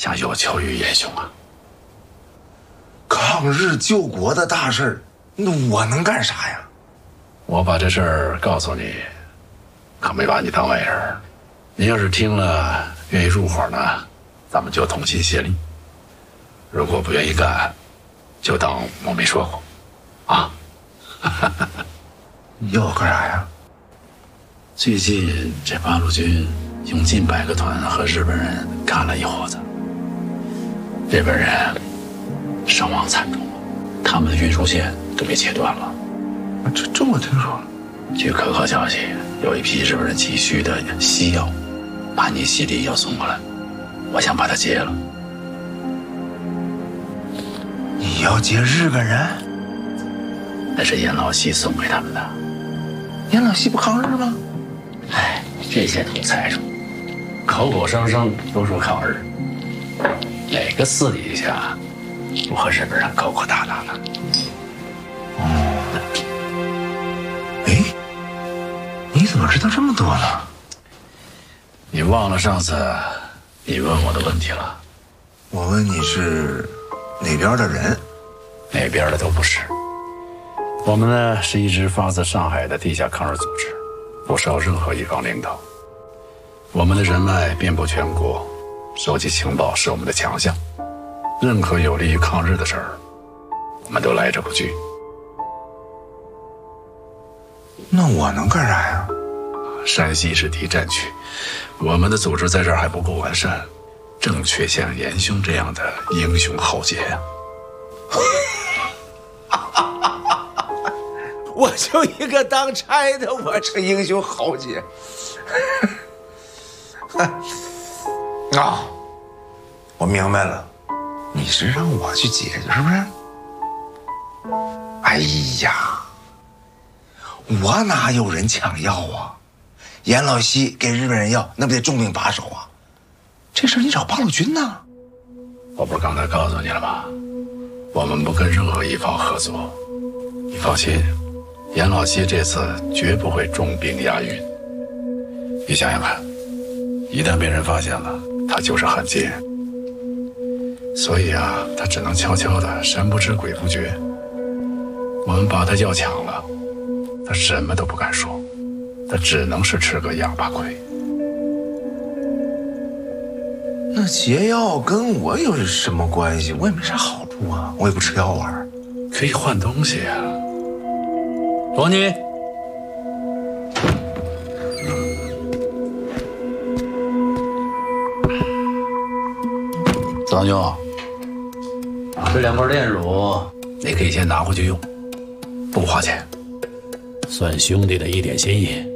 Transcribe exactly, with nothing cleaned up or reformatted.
想有求于严兄啊。 抗日救国的大事儿，那我能干啥呀？ 我把这事儿告诉你，可没把你当外人。你要是听了愿意入伙呢，咱们就同心协力；如果不愿意干，就当我没说过，啊。 你要我干啥呀？ 最近这八路军用近百个团和日本人干了一伙子，日本人伤亡惨重，他们的运输线都被切断了。 这这我听说了。 据可靠消息，有一批日本人急需的西药，盘尼西林要送过来，我想把它接了。 你要接日本人？ 那是阎老西送给他们的。 阎老西不抗日吗？ 哎，这些土财主，口口声声都说抗日，哪个私底下不和日本人勾勾搭搭的？ 哦，哎，你怎么知道这么多呢？ 你忘了上次你问我的问题了？ 我问你是哪边的人？ 哪边的都不是。我们呢是一支发自上海的地下抗日组织，不受任何一方领导。我们的人脉遍布全国，收集情报是我们的强项。任何有利于抗日的事儿，我们都来者不拒。 那我能干啥呀？ 山西是敌占区，我们的组织在这儿还不够完善，正缺像严兄这样的英雄豪杰呀、 我就一个当差的，我这英雄豪杰。啊，我明白了，你是让我去解决，是不是？哎呀，我哪有人抢药啊？阎老西给日本人药，那不得重兵把守啊？这事儿你找八路军呢？ 我不是刚才告诉你了吗？我们不跟任何一方合作。你放心，阎老西这次绝不会重兵押运。你想想看，一旦被人发现了，他就是汉奸。所以啊，他只能悄悄的，神不知鬼不觉。我们把他药抢了，他什么都不敢说，他只能是吃个哑巴亏。 那劫药跟我有什么关系？我也没啥好处啊，我也不吃药丸， 可以换东西啊。罗尼，张兄，这两块炼乳你可以先拿回去用，不花钱，算兄弟的一点心意。